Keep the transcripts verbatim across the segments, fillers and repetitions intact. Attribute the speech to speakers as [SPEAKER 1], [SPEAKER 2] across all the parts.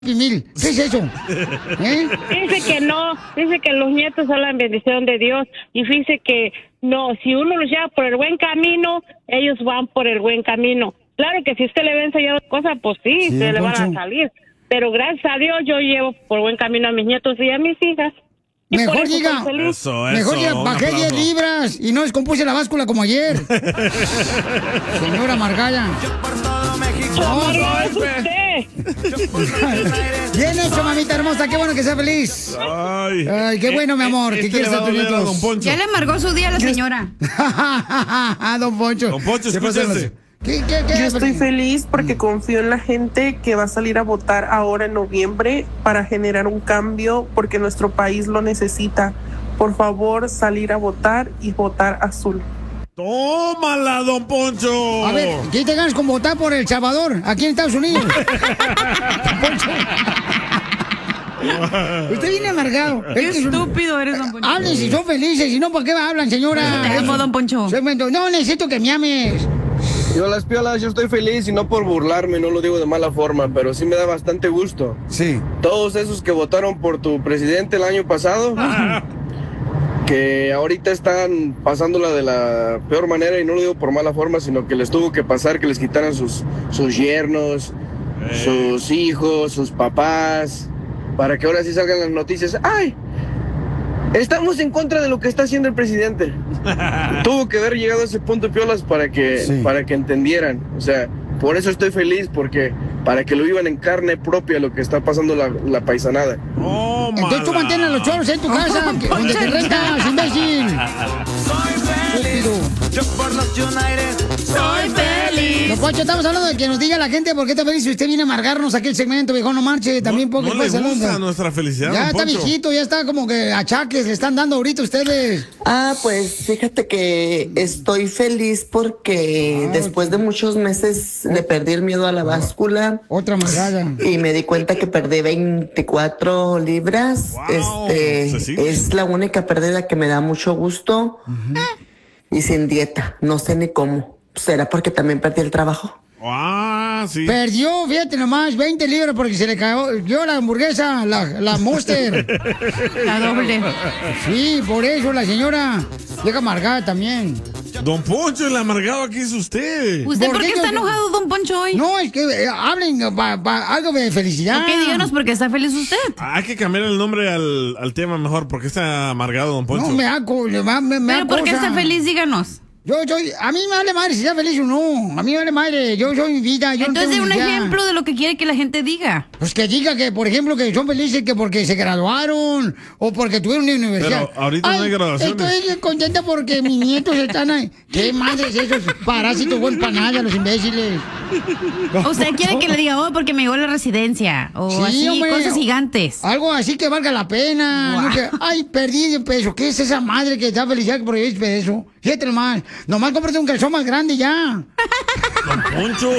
[SPEAKER 1] Mil. ¿Qué es eso? ¿Eh?
[SPEAKER 2] Dice que no, dice que los nietos son la bendición de Dios y dice que no, si uno los lleva por el buen camino, ellos van por el buen camino. Claro que si usted le ve enseñado cosas, pues sí,
[SPEAKER 1] Sí,
[SPEAKER 2] se le van
[SPEAKER 1] Poncho.
[SPEAKER 2] a salir. Pero gracias a Dios yo llevo por buen camino a mis nietos y a mis hijas. Y por
[SPEAKER 1] Mejor
[SPEAKER 2] eso
[SPEAKER 1] diga,
[SPEAKER 2] estoy feliz.
[SPEAKER 3] Eso, eso.
[SPEAKER 1] mejor diga,
[SPEAKER 3] un
[SPEAKER 1] bajé diez
[SPEAKER 3] aplauso.
[SPEAKER 1] libras y no descompuse la báscula como ayer. Señora Margalla.
[SPEAKER 2] Amargado es usted.
[SPEAKER 1] Bien hecho, mamita hermosa, qué bueno que sea feliz.
[SPEAKER 3] Ay,
[SPEAKER 1] Ay, qué bueno, mi amor,
[SPEAKER 3] Este
[SPEAKER 1] que quieres
[SPEAKER 3] le va
[SPEAKER 1] a tus
[SPEAKER 3] doler
[SPEAKER 1] nietos.
[SPEAKER 3] Don Poncho.
[SPEAKER 4] Ya le amargó su día a la señora.
[SPEAKER 1] Don Poncho.
[SPEAKER 3] Don Poncho,
[SPEAKER 1] ¿Qué pasa?
[SPEAKER 3] escúchese.
[SPEAKER 1] ¿Qué, qué, qué?
[SPEAKER 5] Yo estoy feliz porque confío en la gente que va a salir a votar ahora en noviembre para generar un cambio porque nuestro país lo necesita. Por favor, salir a votar y votar azul.
[SPEAKER 3] Tómala, Don Poncho.
[SPEAKER 1] A ver, ¿quién te ganas con votar por El Salvador, aquí en Estados Unidos? Don Poncho. Usted viene amargado.
[SPEAKER 4] Qué
[SPEAKER 1] Es que son-
[SPEAKER 4] estúpido eres, don Poncho.
[SPEAKER 1] Hablen si son felices, si no, ¿por qué hablan, señora?
[SPEAKER 4] Te amo, don Poncho.
[SPEAKER 1] No, necesito que me ames.
[SPEAKER 6] Yo las piolas, yo estoy feliz y no por burlarme, no lo digo de mala forma, pero sí me da bastante gusto.
[SPEAKER 1] Sí.
[SPEAKER 6] Todos esos que votaron por tu presidente el año pasado, que ahorita están pasándola de la peor manera, y no lo digo por mala forma, sino que les tuvo que pasar que les quitaran sus, sus yernos, sus hijos, sus papás, para que ahora sí salgan las noticias. ¡Ay! Estamos en contra de lo que está haciendo el presidente. Tuvo que haber llegado a ese punto, piolas, para que,
[SPEAKER 1] Sí.
[SPEAKER 6] para que entendieran. O sea, por eso estoy feliz, porque para que lo vivan en carne propia lo que está pasando la, la paisanada.
[SPEAKER 3] Tómala.
[SPEAKER 1] Entonces tú mantén a los choros en tu casa, que- donde te rentas, imbécil. Estúpido.
[SPEAKER 4] Soy feliz.
[SPEAKER 1] Don Poncho, estamos hablando de que nos diga la gente por qué está feliz. Si usted viene a amargarnos aquí el segmento, viejo, no marche. También
[SPEAKER 3] No,
[SPEAKER 1] poco
[SPEAKER 3] no le
[SPEAKER 1] pasa,
[SPEAKER 3] gusta nuestra felicidad,
[SPEAKER 1] Ya
[SPEAKER 3] Don
[SPEAKER 1] está
[SPEAKER 3] Poncho.
[SPEAKER 1] viejito, ya está como que achaques le están dando ahorita ustedes.
[SPEAKER 7] Ah, pues fíjate que estoy feliz porque
[SPEAKER 1] Ah,
[SPEAKER 7] después de muchos meses le perdí el miedo a la báscula
[SPEAKER 1] Otra amargada.
[SPEAKER 7] y me di cuenta que perdí veinticuatro libras.
[SPEAKER 3] Wow,
[SPEAKER 7] Este
[SPEAKER 3] Cecilia.
[SPEAKER 7] es la única pérdida que me da mucho gusto y sin dieta, no sé ni cómo. ¿Será porque también perdí el trabajo?
[SPEAKER 3] Ah, sí.
[SPEAKER 1] Perdió, fíjate nomás, veinte libras porque se le cayó yo la hamburguesa, la, la Monster.
[SPEAKER 4] La doble.
[SPEAKER 1] Sí, por eso la señora llega amargada también.
[SPEAKER 3] Don Poncho, el amargado aquí es usted.
[SPEAKER 4] ¿Usted
[SPEAKER 1] ¿Por
[SPEAKER 4] por
[SPEAKER 1] qué
[SPEAKER 4] qué está
[SPEAKER 1] yo-
[SPEAKER 4] enojado, don Poncho, hoy?
[SPEAKER 1] No, es que eh, hablen pa- pa- algo de felicidad.
[SPEAKER 4] Ok, díganos por qué está feliz usted.
[SPEAKER 3] Hay que cambiar el nombre al, al tema mejor, porque está amargado, Don Poncho.
[SPEAKER 1] No, me da, co- me, me, me da
[SPEAKER 4] Pero por qué
[SPEAKER 1] cosa.
[SPEAKER 4] está feliz, díganos.
[SPEAKER 1] Yo soy, a mí me vale madre si sea feliz o no. A mí me vale madre, yo soy mi vida. Yo no
[SPEAKER 4] Entonces, de
[SPEAKER 1] tengo
[SPEAKER 4] un
[SPEAKER 1] ni idea.
[SPEAKER 4] ejemplo de lo que quiere que la gente diga.
[SPEAKER 1] Pues que diga que, por ejemplo, que son felices que porque se graduaron o porque tuvieron una universidad.
[SPEAKER 3] Pero ahorita no hay graduaciones.
[SPEAKER 1] Estoy contenta porque mis nietos están ahí. ¿Qué madres esos parásitos buen para nada, los imbéciles?
[SPEAKER 4] Usted quiere que le diga, oh, porque me llegó la residencia. O
[SPEAKER 1] Sí,
[SPEAKER 4] así,
[SPEAKER 1] hombre.
[SPEAKER 4] cosas gigantes.
[SPEAKER 1] Algo así que valga la pena.
[SPEAKER 4] Guau.
[SPEAKER 1] No que, ay, perdí de peso. ¿Qué es esa madre que da felicidad porque es peso? Fíjate nomás. Nomás cómprate un calzón más grande ya.
[SPEAKER 3] Don Poncho.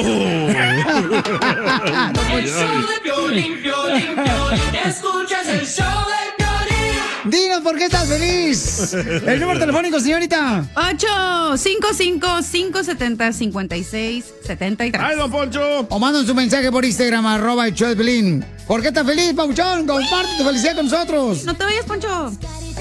[SPEAKER 1] Dinos por qué estás feliz. El número telefónico, señorita.
[SPEAKER 4] ocho cinco cinco, cinco siete cero, cinco seis siete tres.
[SPEAKER 3] ¡Ay, Don Poncho!
[SPEAKER 1] O mandan su mensaje por Instagram, arroba el show de Pelín. ¿Por qué estás feliz, Pauchón? Comparte tu felicidad con nosotros.
[SPEAKER 4] No te vayas, Poncho.